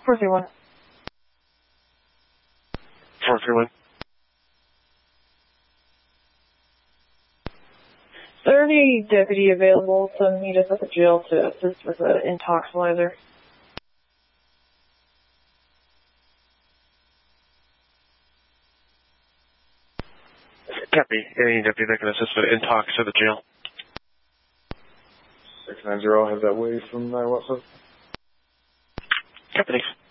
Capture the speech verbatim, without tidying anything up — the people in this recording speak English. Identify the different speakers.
Speaker 1: four three one.
Speaker 2: four three one.
Speaker 1: Is there any deputy available to meet us at the jail to assist with the intoxilizer?
Speaker 2: Copy. Any deputy that can assist with intox to the jail.
Speaker 3: six nine zero, have that way from nine one seven.
Speaker 2: Copy.